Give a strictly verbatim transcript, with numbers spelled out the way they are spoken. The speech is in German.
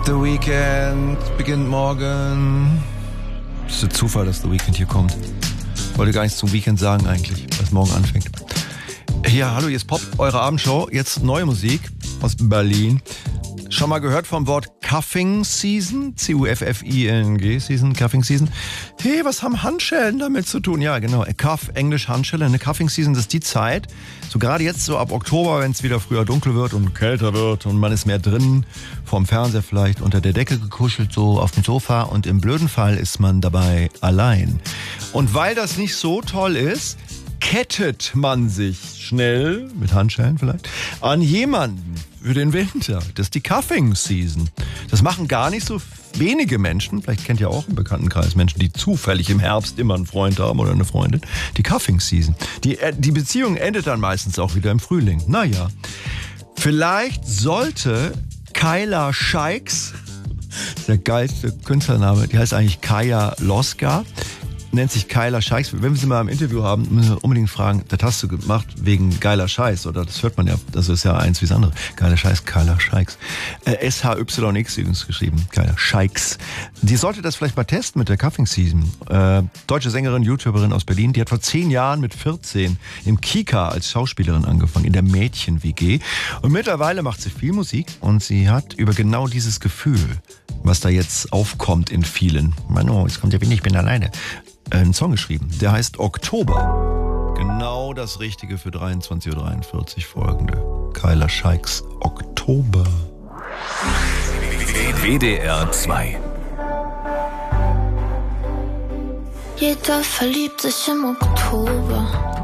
The Weeknd beginnt morgen. Das ist der Zufall, dass The Weeknd hier kommt. Ich wollte gar nichts zum Weekend sagen eigentlich, was morgen anfängt. Ja, hallo, hier ist Pop, eure Abendshow. Jetzt neue Musik aus Berlin. Schon mal gehört vom Wort Cuffing Season? C U F F I N G Season, Cuffing Season. Hey, was haben Handschellen damit zu tun? Ja, genau. Cuff, Englisch Handschelle. Eine Cuffing Season, das ist die Zeit, so gerade jetzt so ab Oktober, wenn es wieder früher dunkel wird und kälter wird und man ist mehr drin, vorm Fernseher vielleicht, unter der Decke gekuschelt, so auf dem Sofa, und im blöden Fall ist man dabei allein. Und weil das nicht so toll ist, kettet man sich schnell, mit Handschellen vielleicht, an jemanden für den Winter. Das ist die Cuffing Season. Das machen gar nicht so wenige Menschen. Vielleicht kennt ihr auch im Bekanntenkreis Menschen, die zufällig im Herbst immer einen Freund haben oder eine Freundin. Die Cuffing Season. Die, die Beziehung endet dann meistens auch wieder im Frühling. Naja, vielleicht sollte Kyla Scheiks, der geilste Künstlername, die heißt eigentlich Kaya Loska, nennt sich Kyla Scheiks. Wenn wir sie mal im Interview haben, müssen wir unbedingt fragen, das hast du gemacht wegen geiler Scheiß, oder? Das hört man ja, das ist ja eins wie das andere. Geiler Scheiß, Kyla Scheiks. Äh, S H Y X übrigens geschrieben, Kyla Scheiks. Die sollte das vielleicht mal testen mit der Cuffing Season. Äh, deutsche Sängerin, YouTuberin aus Berlin, die hat vor zehn Jahren mit vierzehn im Kika als Schauspielerin angefangen, in der Mädchen-W G. Und mittlerweile macht sie viel Musik und sie hat über genau dieses Gefühl, was da jetzt aufkommt in vielen, Manu, jetzt kommt der Wind, ich bin alleine, einen Song geschrieben, der heißt Oktober. Genau das Richtige für dreiundzwanzig Uhr dreiundvierzig folgende. Kyla Scheiks, Oktober. W D R zwei. Jeder verliebt sich im Oktober.